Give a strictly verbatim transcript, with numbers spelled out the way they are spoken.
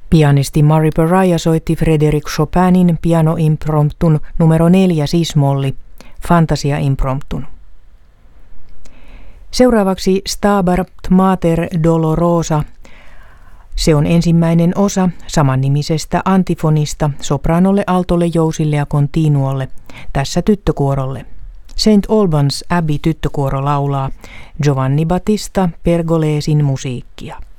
Pianisti Mari Pariah soitti Frédéric Chopinin pianoimpromptun numero neljä sis-molli, Fantasia impromptun. Seuraavaksi Stabat Mater Dolorosa. Se on ensimmäinen osa samannimisestä antifonista sopraanolle, altolle, jousille ja continuolle, tässä tyttökuorolle. Saint Albans Abbey tyttökuoro laulaa Giovanni Battista Pergolesin musiikkia.